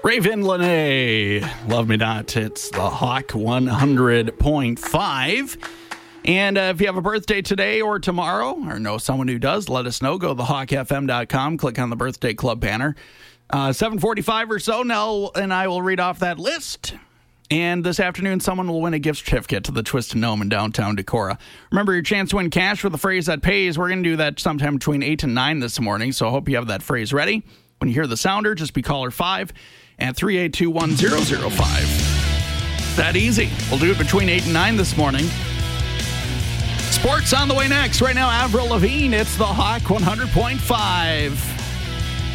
Raven Lene, Love Me Not. It's the Hawk 100.5. And if you have a birthday today or tomorrow, or know someone who does, let us know. Go to thehawkfm.com, click on the birthday club banner. 7:45 or so, Nell and I will read off that list. And this afternoon, someone will win a gift certificate to the Twisted Gnome in downtown Decorah. Remember your chance to win cash with the phrase that pays. We're going to do that sometime between 8 and 9 this morning, so I hope you have that phrase ready. When you hear the sounder, just be caller 5 at 382-1005. That easy. We'll do it between 8 and 9 this morning. Sports on the way next. Right now, Avril Lavigne. It's the Hawk 100.5.